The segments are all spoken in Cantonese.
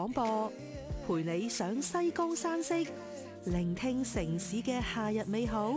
廣播，陪你上西江山色，聆聽城市嘅夏日美好。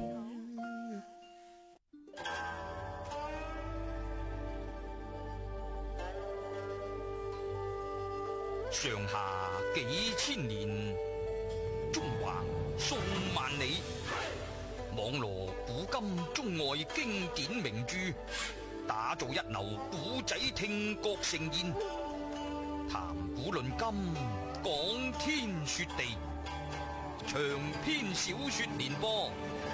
上下幾千年，中華數萬里，網羅古今中外經典名著，打造一流古仔聽覺盛宴，談古論今，講天說地，長篇小說連播。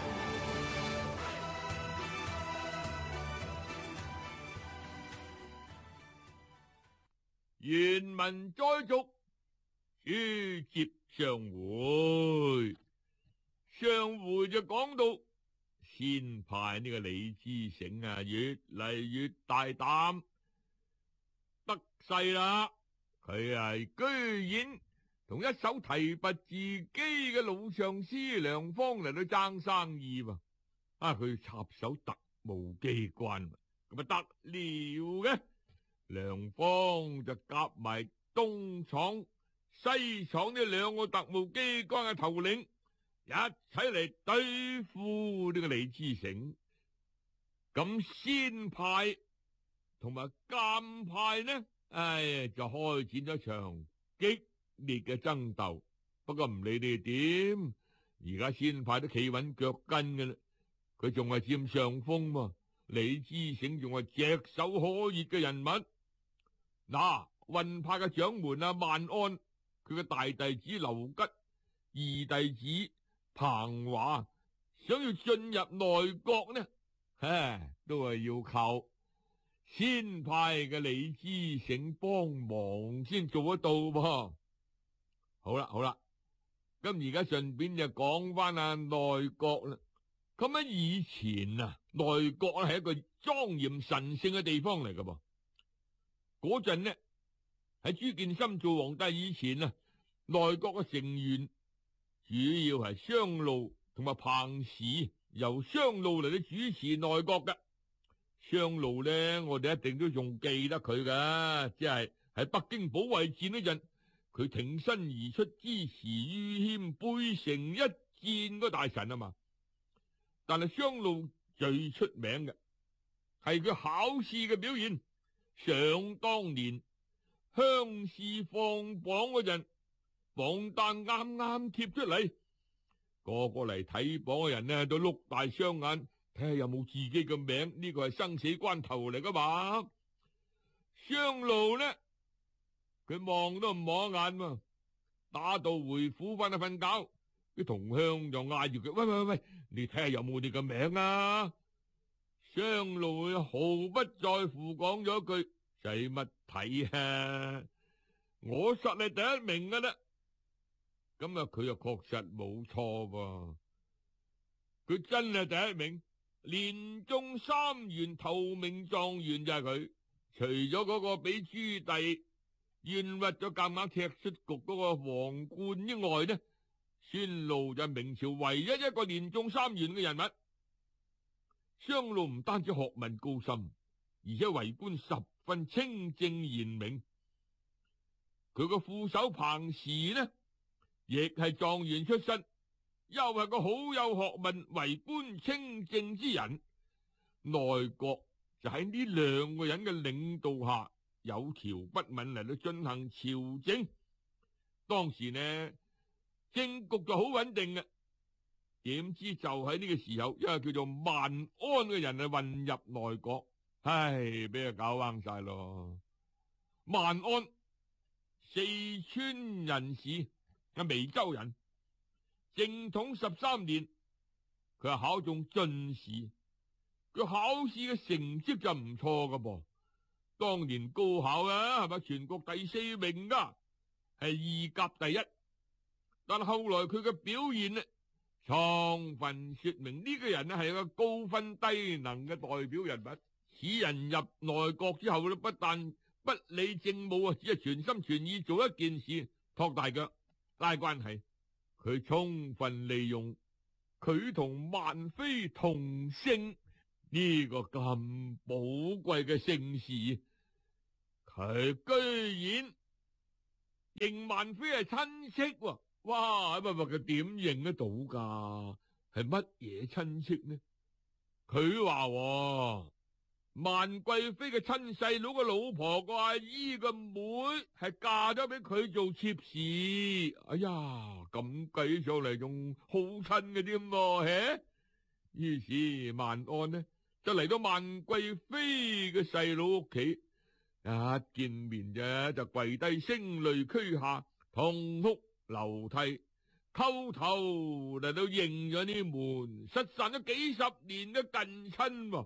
原文再續，書接上回。上回就講到先派呢個李之成啊，越嚟越大膽得勢啦。佢係居然同一手提拔自己嘅老上司梁方嚟到爭生意喎。佢插手特務機關，咁得了嘅。梁方就夾埋東廠、西廠呢兩個特務機關嘅頭領，一齊嚟對付呢個李之成。咁先派同埋監派呢，就開展咗場激烈嘅爭鬥。不過唔理你哋點，而家先派都企穩腳跟嘅啦，佢仲係佔上風嘛。李之成仲係炙手可熱嘅人物。運派嘅掌門萬安，佢嘅大弟子劉吉，二弟子彭華，想要進入內閣呢，都係要靠先派嘅李之成幫忙先做得到噃。好啦，咁而家順便就講翻內閣啦。咁喺以前內閣係一個莊嚴神聖嘅地方嚟噶噃。嗰陣呢，喺朱見深做皇帝以前內閣嘅成員主要係商路同埋彭氏，由商路嚟到主持內閣嘅。商路呢，我哋一定都仲記得佢噶，即係喺北京保衛戰嗰陣，佢挺身而出支持于謙背城一戰嗰大臣啊嘛。但係商路最出名嘅係佢考試嘅表現。想當年鄉試放榜嗰陣，榜單啱啱貼出嚟，個個嚟睇榜嘅人呢都碌大雙眼，睇下有冇自己嘅名，呢個係生死關頭嚟噶嘛。商路呢，佢望都唔望一眼嘛，打到回府翻去瞓覺，啲同鄉就嗌住佢：喂，你睇下有冇你嘅名啊！商路毫不在乎講咗句：使乜睇啊？我實係第一名噶啦。咁佢又確實冇錯噃，佢真係第一名，連中3元頭名狀元就係佢。除咗嗰個俾朱棣冤屈咗夾硬踢出局嗰個王冠之外呢，孫路就係明朝唯一一個連中3元嘅人物。商路唔單止學問高深，而且為官十分清正賢明。佢個副手彭氏呢，亦係狀元出身，又係個好有學問、為官清正之人。內閣就喺呢兩個人嘅領導下，有條不紊嚟到進行朝政。當時呢，政局就好穩定嘅。點知就喺呢個時候，一個叫做萬安嘅人混入內閣，俾佢搞彎晒咯。萬安，四川人士，係眉州人，正統13年，佢係考中進士，佢考試嘅成績就唔錯噶噃。當年高考係咪全國第4名噶，係二甲第一。但後來佢嘅表現呢，充分說明呢個人呢係一個高分低能嘅代表人物。此人入內閣之後呢，不但不理政務只係全心全意做一件事，托大腳拉關係。佢充分利用佢同萬妃同姓呢個咁寶貴嘅姓氏，佢居然認萬妃係親戚喎。哇，佢點認得到噶？係乜嘢親戚呢？佢話萬貴妃嘅親細佬嘅老婆個阿姨個妹係嫁咗俾佢做妾侍。哎呀，咁計上嚟仲好親嘅添喎。於是萬安呢就嚟到萬貴妃嘅細佬屋企，一見面啫就跪低聲淚俱下，痛哭流涕，叩頭嚟到認咗呢門失散咗幾十年嘅近親。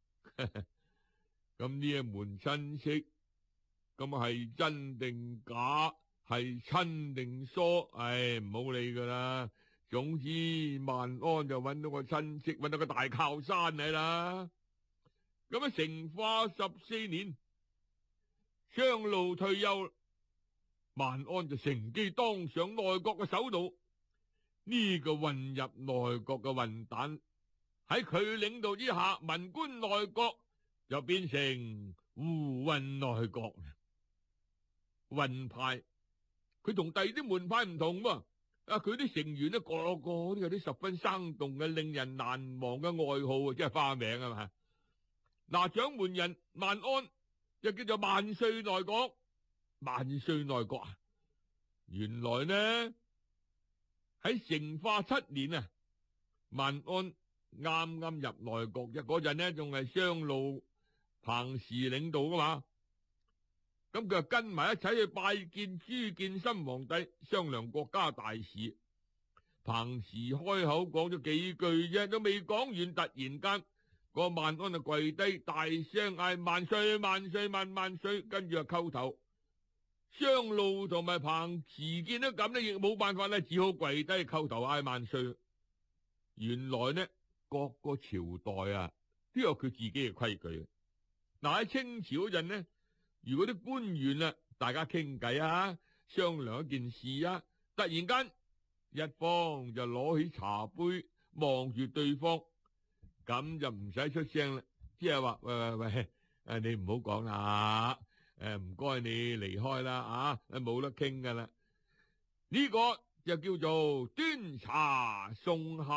咁呢一門親戚咁係真定假，係親定疏？唉，唔好理噶啦。總之萬安就揾到個親戚，揾到個大靠山嚟啦。咁啊，成化14年，雙路退休，萬安就乘機當上內閣嘅首腦。呢個混入內閣嘅混蛋喺佢領導之下，文官內閣就變成胡混內閣。混派佢同第二啲門派唔同喎。佢啲成員呢，個個都有啲十分生動嘅、令人難忘嘅外號，即係花名啊嘛。嗱，掌門人萬安就叫做萬歲內閣。萬歲內閣啊，原來呢喺成化7年啊，萬安啱啱入內閣啫，嗰陣呢仲係雙路彭氏領導噶嘛。咁佢就跟埋一齊去拜見朱見深皇帝，商量國家大事。彭氏開口講咗幾句啫，都未講完，突然間個萬安就跪低，大聲嗌萬歲萬歲萬歲，跟住就叩頭。商路同埋彭氏見到咁呢，亦冇辦法咧，只好跪低叩頭嗌萬歲。原來呢，各個朝代啊都有佢自己嘅規矩。嗱，喺清朝嗰陣呢，如果啲官員啊，大家傾偈啊，商量一件事啊，突然間一方就攞起茶杯望住對方，咁就唔使出聲啦，即係話喂，你唔好講啦，唔該你離開啦啊，冇得傾噶啦。呢個就叫做端茶送客。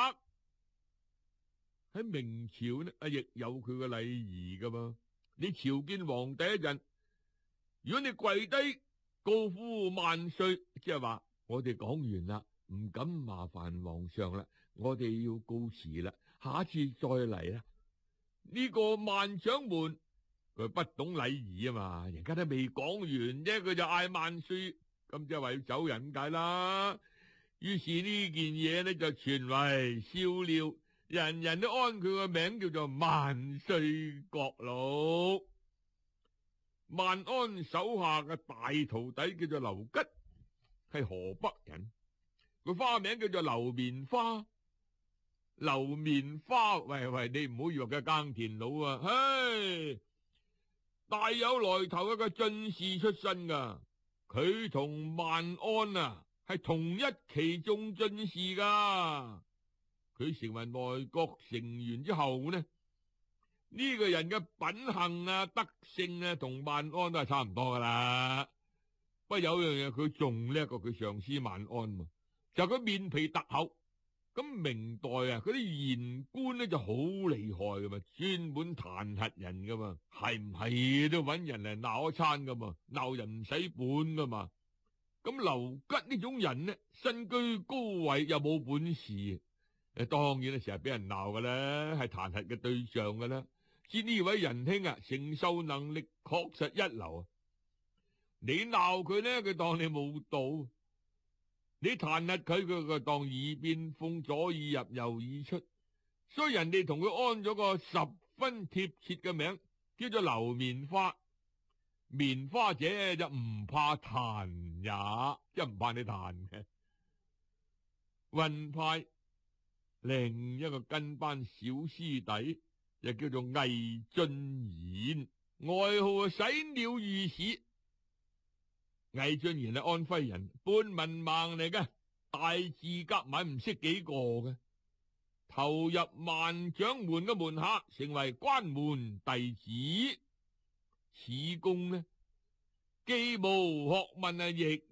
喺明朝呢，亦有佢嘅禮儀噶嘛。你朝見皇帝一陣，如果你跪低高呼萬歲，即係話我哋講完啦，唔敢麻煩皇上啦，我哋要告辭啦，下一次再嚟啦。呢個萬掌門佢不懂禮儀啊嘛，人家都未講完啫，佢就嗌萬歲，咁即係話要走人解啦。於是呢件嘢呢就傳為笑料，人人都安佢個名叫做萬歲閣老。萬安手下嘅大徒弟叫做劉吉，係河北人，佢花名叫做劉棉花。劉棉花，喂，你唔好以為佢係耕田佬啊，嘿，大有來頭一個進士出身噶。佢同萬安啊係同一期中進士噶。佢成為內閣成員之後呢，呢個人嘅品行啊、德性啊，同萬安都係差唔多噶啦。不過有樣嘢佢仲叻過佢上司萬安，就佢面皮特厚。咁明代啊，嗰啲言官呢就好厲害噶嘛，專門彈劾人噶嘛，係唔係都搵人嚟鬧一餐噶嘛，鬧人唔使本噶嘛。咁劉吉呢種人呢，身居高位又冇本事，當然咧成日俾人鬧噶啦，係彈劾嘅對象噶啦。知呢位仁兄啊，承受能力確實一流啊。你鬧佢呢，佢當你冇到；你彈劾佢，佢就當耳邊風，左耳入右耳出。所以人哋同佢安咗個十分貼切嘅名，叫做劉棉花。棉花者就唔怕彈也，即係唔怕你彈嘅。混派另一個跟班小師弟，又叫做魏晉賢，外號洗鳥御史。魏晉賢係安徽人，半文盲嚟嘅，大字夾埋唔識幾個嘅，投入萬掌門嘅門下，成為關門弟子。此公呢既無學問啊，亦